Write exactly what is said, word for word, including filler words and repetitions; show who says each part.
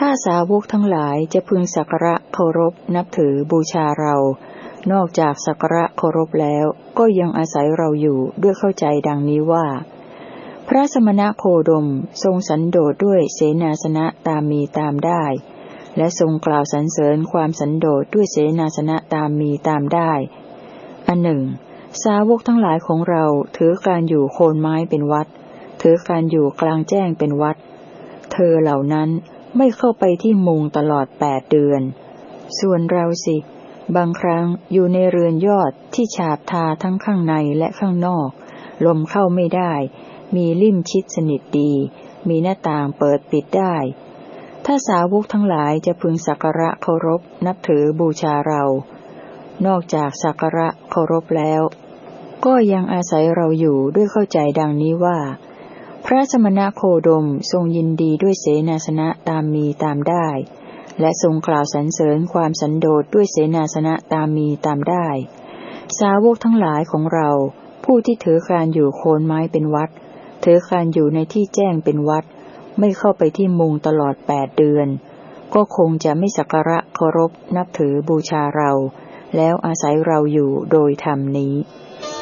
Speaker 1: ถ้าสาวกทั้งหลายจะพึงสักการะเคารพนับถือบูชาเรานอกจากสักการะเคารพแล้วก็ยังอาศัยเราอยู่ด้วยเข้าใจดังนี้ว่าพระสมณโคดมทรงสันโดษด้วยเสนาสนะตามมีตามได้และทรงกล่าวสรรเสริญความสันโดษด้วยเสนาสนะตามมีตามได้อันหนึ่งสาวกทั้งหลายของเราถือการอยู่โคนไม้เป็นวัดถือการอยู่กลางแจ้งเป็นวัดเธอเหล่านั้นไม่เข้าไปที่มุงตลอดแปดเดือนส่วนเราสิบางครั้งอยู่ในเรือนยอดที่ฉาบทาทั้งข้างในและข้างนอกลมเข้าไม่ได้มีลิ่มชิดสนิทดีมีหน้าต่างเปิดปิดได้ถ้าสาวกทั้งหลายจะพึงสักการะเคารพนับถือบูชาเรานอกจากสักการะเคารพแล้วก็ยังอาศัยเราอยู่ด้วยเข้าใจดังนี้ว่าพระสมณโคดมทรงยินดีด้วยเสนาสนะตามมีตามได้และทรงกล่าวสรรเสริญความสันโดษด้วยเสนาสนะตามมีตามได้สาวกทั้งหลายของเราผู้ที่ถือการอยู่โคนไม้เป็นวัดถือการอยู่ในที่แจ้งเป็นวัดไม่เข้าไปที่มุงตลอดแปดเดือนก็คงจะไม่สักการะเคารพนับถือบูชาเราแล้วอาศัยเราอยู่โดยธรรมนี้